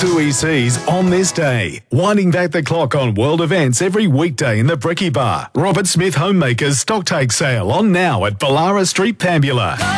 2ECs on this day. Winding back the clock on world events every weekday in the Brekkie Bar. Robert Smith Homemakers Stocktake Sale on now at Ballara Street, Pambula.